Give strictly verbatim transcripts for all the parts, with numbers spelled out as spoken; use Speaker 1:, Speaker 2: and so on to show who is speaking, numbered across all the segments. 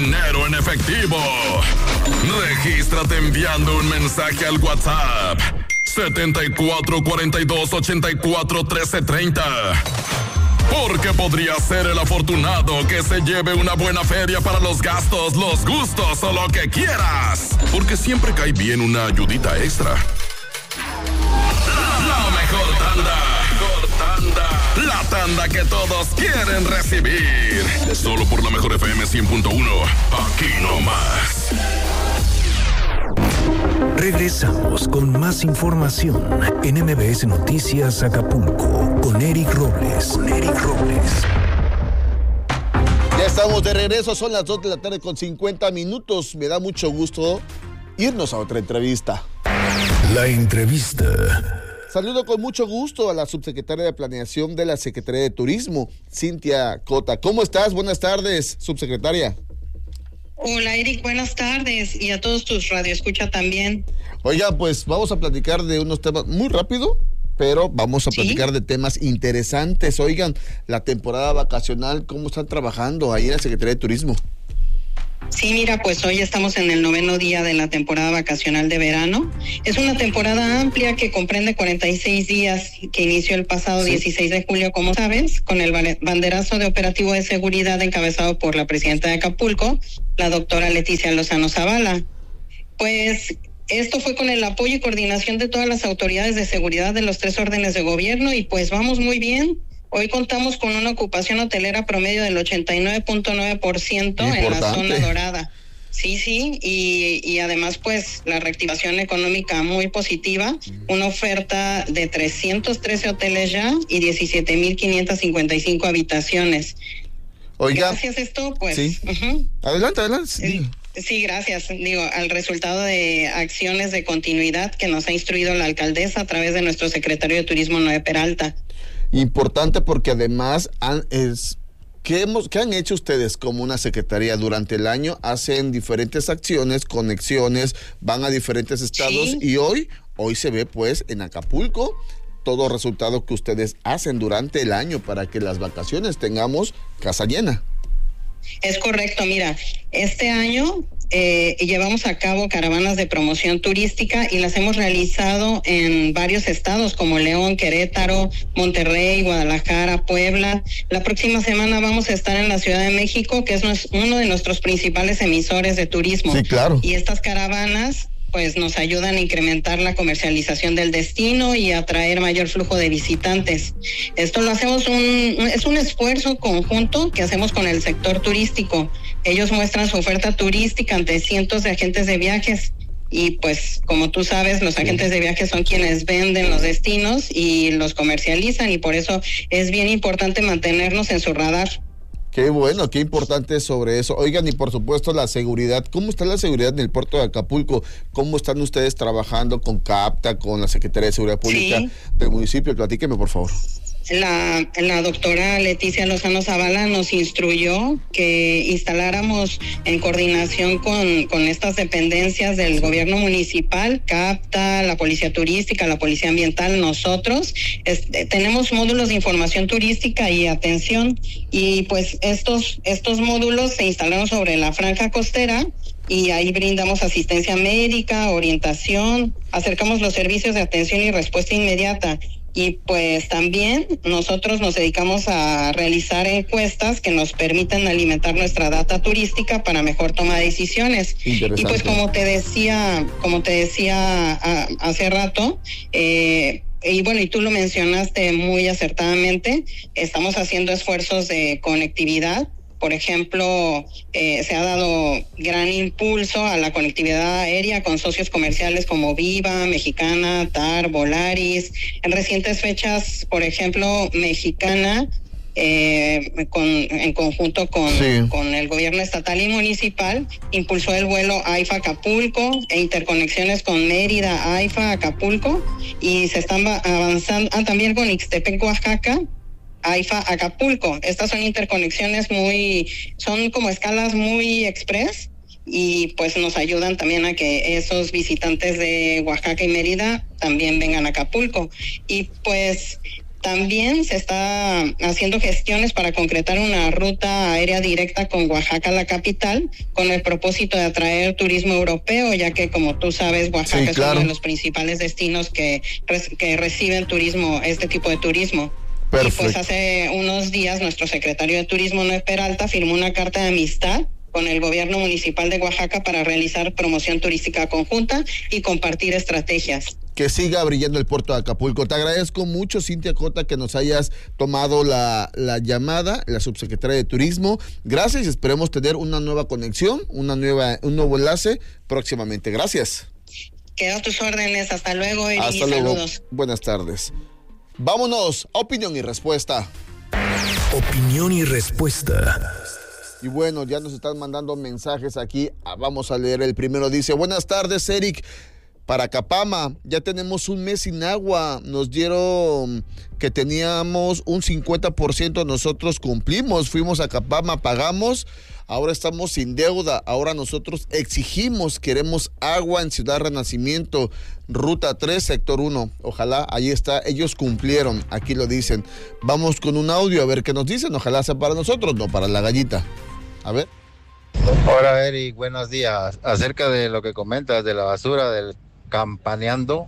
Speaker 1: dinero en efectivo. Regístrate enviando un mensaje al WhatsApp setenta y cuatro cuarenta y dos ochenta y cuatro trece treinta. Porque podría ser el afortunado que se lleve una buena feria para los gastos, los gustos o lo que quieras. Porque siempre cae bien una ayudita extra. La mejor tanda. Mejor tanda. La tanda que todos quieren recibir. Solo por la mejor F M cien punto uno. Aquí nomás.
Speaker 2: Regresamos con más información en M B S Noticias Acapulco con Eric Robles. Con Eric Robles.
Speaker 3: Ya estamos de regreso, son las dos de la tarde con cincuenta minutos. Me da mucho gusto irnos a otra entrevista.
Speaker 2: La entrevista.
Speaker 3: Saludo con mucho gusto a la subsecretaria de Planeación de la Secretaría de Turismo, Cintia Cota. ¿Cómo estás? Buenas tardes, subsecretaria.
Speaker 4: Hola Eric, buenas tardes y a todos tus radioescucha también.
Speaker 3: Oiga, pues vamos a platicar de unos temas muy rápido, pero vamos a platicar ¿Sí? de temas interesantes. Oigan, la temporada vacacional, ¿cómo están trabajando ahí en la Secretaría de Turismo?
Speaker 4: Sí, mira, pues hoy estamos en el noveno día de la temporada vacacional de verano. Es una temporada amplia que comprende cuarenta y seis días, que inició el pasado sí. dieciséis de julio, como sabes, con el banderazo de operativo de seguridad encabezado por la presidenta de Acapulco, la doctora Leticia Lozano Zavala. Pues esto fue con el apoyo y coordinación de todas las autoridades de seguridad de los tres órdenes de gobierno y pues vamos muy bien. Hoy contamos con una ocupación hotelera promedio del ochenta y nueve punto nueve por ciento en la zona dorada. Sí, sí, y, y además pues la reactivación económica muy positiva, una oferta de trescientos trece hoteles ya y diecisiete mil quinientas cincuenta y cinco habitaciones.
Speaker 3: Oiga,
Speaker 4: gracias a esto pues...
Speaker 3: Sí. Uh-huh. Adelante, adelante. Sí.
Speaker 4: Sí, gracias. Digo, al resultado de acciones de continuidad que nos ha instruido la alcaldesa a través de nuestro secretario de Turismo, Noé Peralta.
Speaker 3: Importante porque además han, es, ¿qué, hemos, ¿qué han hecho ustedes como una secretaría durante el año? Hacen diferentes acciones, conexiones, van a diferentes estados sí. y hoy, hoy se ve pues en Acapulco todo resultado que ustedes hacen durante el año para que las vacaciones tengamos casa llena.
Speaker 4: Es correcto, mira, este año eh, llevamos a cabo caravanas de promoción turística y las hemos realizado en varios estados como León, Querétaro, Monterrey, Guadalajara, Puebla. La próxima semana vamos a estar en la Ciudad de México, que es uno de nuestros principales emisores de turismo.
Speaker 3: Sí, claro.
Speaker 4: Y estas caravanas pues nos ayudan a incrementar la comercialización del destino y atraer mayor flujo de visitantes. Esto lo hacemos un, es un esfuerzo conjunto que hacemos con el sector turístico. Ellos muestran su oferta turística ante cientos de agentes de viajes y pues como tú sabes, los agentes de viajes son quienes venden los destinos y los comercializan y por eso es bien importante mantenernos en su radar.
Speaker 3: Qué bueno, qué importante sobre eso. Oigan, y por supuesto la seguridad. ¿Cómo está la seguridad en el puerto de Acapulco? ¿Cómo están ustedes trabajando con CAPTA, con la Secretaría de Seguridad Pública sí. del municipio? Platíqueme, por favor.
Speaker 4: La, la doctora Leticia Lozano Zavala nos instruyó que instaláramos en coordinación con, con estas dependencias del gobierno municipal, CAPTA, la Policía Turística, la Policía Ambiental, nosotros, este, tenemos módulos de información turística y atención y pues estos, estos módulos se instalaron sobre la franja costera y ahí brindamos asistencia médica, orientación, acercamos los servicios de atención y respuesta inmediata. Y pues también nosotros nos dedicamos a realizar encuestas que nos permiten alimentar nuestra data turística para mejor toma de decisiones. Y pues como te decía, como te decía a, hace rato, eh, y bueno, y tú lo mencionaste muy acertadamente, estamos haciendo esfuerzos de conectividad. Por ejemplo, eh, se ha dado gran impulso a la conectividad aérea con socios comerciales como Viva, Mexicana, T A R, Volaris. En recientes fechas, por ejemplo, Mexicana, eh, con, en conjunto con, sí. con el gobierno estatal y municipal, impulsó el vuelo AIFA Acapulco e interconexiones con Mérida, AIFA Acapulco, y se están avanzando ah, también con Ixtepec, Oaxaca, AIFA Acapulco. Estas son interconexiones muy, son como escalas muy express y pues nos ayudan también a que esos visitantes de Oaxaca y Mérida también vengan a Acapulco. Y pues También se está haciendo gestiones para concretar una ruta aérea directa con Oaxaca, la capital, con el propósito de atraer turismo europeo, ya que, como tú sabes, Oaxaca sí, claro. es uno de los principales destinos que, que reciben turismo, este tipo de turismo. Perfecto. Y pues hace unos días nuestro secretario de Turismo, Noé Peralta, firmó una carta de amistad con el gobierno municipal de Oaxaca para realizar promoción turística conjunta y compartir estrategias.
Speaker 3: Que siga brillando el puerto de Acapulco. Te agradezco mucho, Cintia Cota, que nos hayas tomado la, la llamada, la subsecretaria de Turismo. Gracias y esperemos tener una nueva conexión, una nueva, un nuevo enlace próximamente. Gracias.
Speaker 4: Quedo a tus órdenes. Hasta luego, Eri.
Speaker 3: Hasta luego. Saludos. Buenas tardes. Vámonos a Opinión y Respuesta.
Speaker 2: Opinión y Respuesta.
Speaker 3: Y bueno, ya nos están mandando mensajes aquí. Vamos a leer el primero. Dice, buenas tardes, Eric. Para Capama, ya tenemos un mes sin agua. Nos dieron que teníamos un cincuenta por ciento. Nosotros cumplimos. Fuimos a Capama, pagamos. Ahora estamos sin deuda. Ahora nosotros exigimos, queremos agua en Ciudad Renacimiento. Ruta tres, sector uno. Ojalá, ahí está. Ellos cumplieron. Aquí lo dicen. Vamos con un audio a ver qué nos dicen. Ojalá sea para nosotros, no para la gallita. A ver.
Speaker 5: Hola, Eric. Buenos días. Acerca de lo que comentas de la basura, del Campaneando,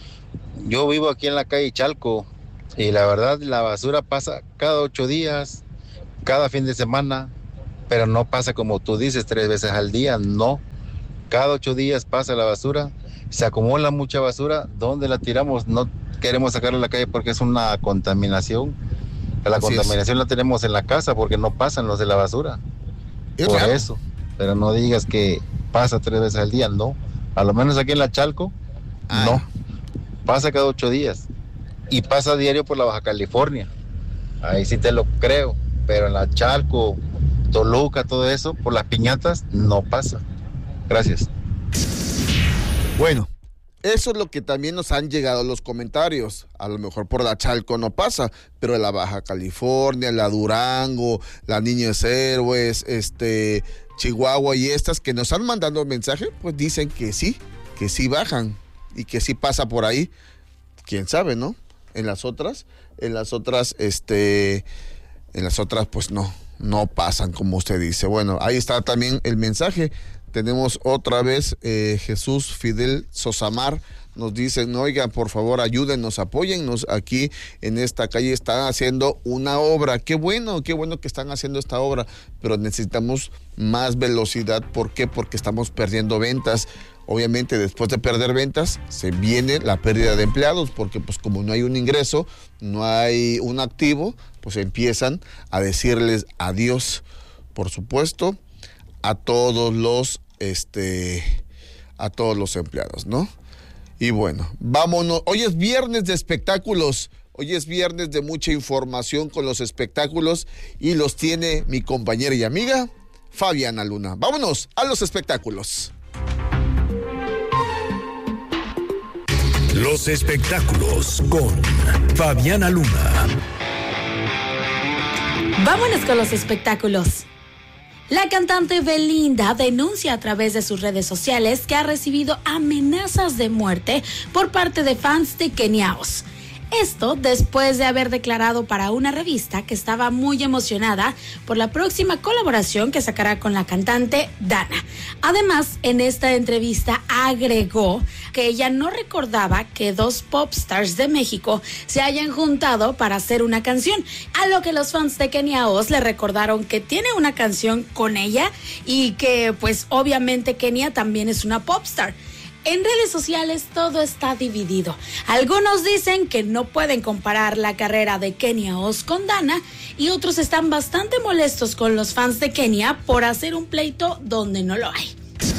Speaker 5: yo vivo aquí en la calle Chalco y la verdad la basura pasa cada ocho días, cada fin de semana, pero no pasa como tú dices tres veces al día, no, cada ocho días pasa la basura, se acumula mucha basura. ¿Dónde la tiramos? No queremos sacarla a la calle porque es una contaminación. La Así contaminación es. La tenemos en la casa porque no pasan los de la basura, es por raro. Eso, pero no digas que pasa tres veces al día, no. A lo menos aquí en la Chalco, Ay. no. Pasa cada ocho días. Y pasa diario por la Baja California. Ahí sí te lo creo. Pero en la Chalco, Toluca, todo eso, por las piñatas, no pasa. Gracias.
Speaker 3: Bueno, eso es lo que también nos han llegado los comentarios. A lo mejor por la Chalco no pasa, pero en la Baja California, la Durango, la Niños Héroes, este... Chihuahua y estas que nos han mandado mensaje, pues dicen que sí, que sí bajan y que sí pasa por ahí. Quién sabe, ¿no? En las otras, en las otras, este, en las otras, pues no, no pasan como usted dice. Bueno, ahí está también el mensaje. Tenemos otra vez eh, Jesús Fidel Sosamar. Nos dicen, oigan, por favor, ayúdennos, apóyennos. Aquí en esta calle están haciendo una obra. Qué bueno, qué bueno que están haciendo esta obra, pero necesitamos más velocidad. ¿Por qué? Porque estamos perdiendo ventas. Obviamente, después de perder ventas, se viene la pérdida de empleados, porque pues como no hay un ingreso, no hay un activo, pues empiezan a decirles adiós, por supuesto, a todos los, este, a todos los empleados, ¿no? Y bueno, vámonos. Hoy es viernes de espectáculos. Hoy es viernes de mucha información con los espectáculos y los tiene mi compañera y amiga Fabiana Luna. Vámonos a los espectáculos.
Speaker 2: Los espectáculos con Fabiana Luna.
Speaker 6: Vámonos con los espectáculos. La cantante Belinda denuncia a través de sus redes sociales que ha recibido amenazas de muerte por parte de fans de Kenia Oz. Esto después de haber declarado para una revista que estaba muy emocionada por la próxima colaboración que sacará con la cantante Dana. Además, en esta entrevista agregó que ella no recordaba que dos popstars de México se hayan juntado para hacer una canción, a lo que los fans de Kenia Oz le recordaron que tiene una canción con ella y que pues obviamente Kenia también es una popstar. En redes sociales todo está dividido. Algunos dicen que no pueden comparar la carrera de Kenia Oz con Dana y otros están bastante molestos con los fans de Kenia por hacer un pleito donde no lo hay.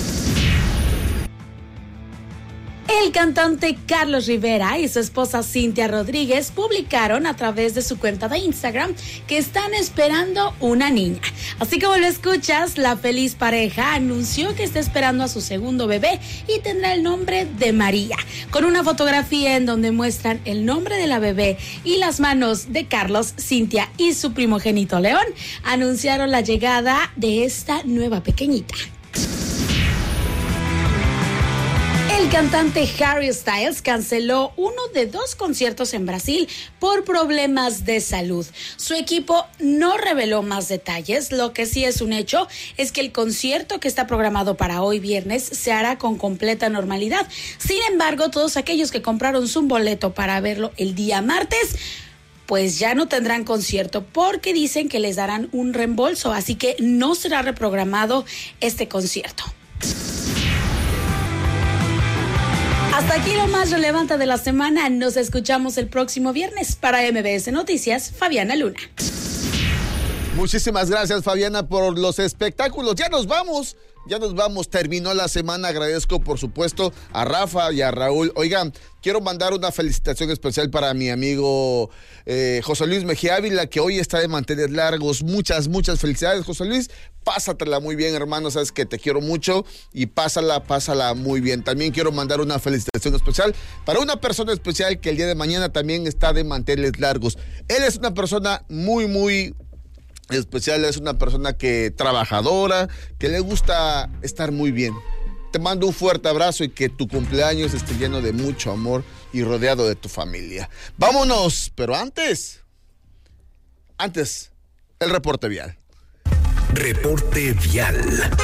Speaker 6: El cantante Carlos Rivera y su esposa Cintia Rodríguez publicaron a través de su cuenta de Instagram que están esperando una niña. Así como lo escuchas, la feliz pareja anunció que está esperando a su segundo bebé y tendrá el nombre de María, con una fotografía en donde muestran el nombre de la bebé y las manos de Carlos, Cintia y su primogénito León. Anunciaron la llegada de esta nueva pequeñita. El cantante Harry Styles canceló uno de dos conciertos en Brasil por problemas de salud. Su equipo no reveló más detalles. Lo que sí es un hecho es que el concierto que está programado para hoy viernes se hará con completa normalidad. Sin embargo, todos aquellos que compraron su boleto para verlo el día martes, pues ya no tendrán concierto porque dicen que les darán un reembolso, así que no será reprogramado este concierto. Hasta aquí lo más relevante de la semana. Nos escuchamos el próximo viernes. Para M B S Noticias, Fabiana Luna.
Speaker 3: Muchísimas gracias, Fabiana, por los espectáculos. Ya nos vamos, ya nos vamos. Terminó la semana. Agradezco, por supuesto, a Rafa y a Raúl. Oigan, quiero mandar una felicitación especial para mi amigo eh, José Luis Mejía Ávila, que hoy está de mantener largos. Muchas, muchas felicidades, José Luis. Pásatela muy bien, hermano. Sabes que te quiero mucho y pásala, pásala muy bien. También quiero mandar una felicitación especial para una persona especial que el día de mañana también está de manteles largos. Él es una persona muy, muy especial. Es una persona que trabajadora, que le gusta estar muy bien. Te mando un fuerte abrazo y que tu cumpleaños esté lleno de mucho amor y rodeado de tu familia. Vámonos, pero antes, antes, el reporte vial.
Speaker 2: Reporte vial.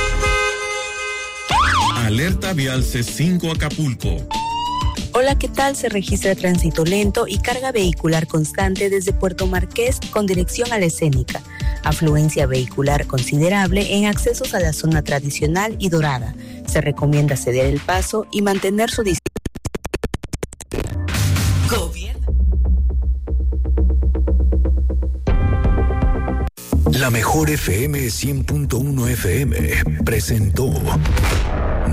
Speaker 7: Alerta vial C cinco Acapulco.
Speaker 8: Hola, ¿qué tal? Se registra tránsito lento y carga vehicular constante desde Puerto Marqués con dirección a la Escénica. Afluencia vehicular considerable en accesos a la zona tradicional y dorada. Se recomienda ceder el paso y mantener su distancia. Gobierno.
Speaker 2: La mejor F M cien punto uno F M presentó